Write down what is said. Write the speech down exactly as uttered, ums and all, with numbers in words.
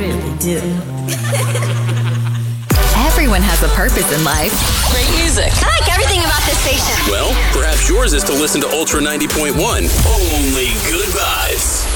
really do. Everyone has a purpose in life. Great music. I like everything about this station. Well, perhaps yours is to listen to Ultra ninety point one. Only good vibes.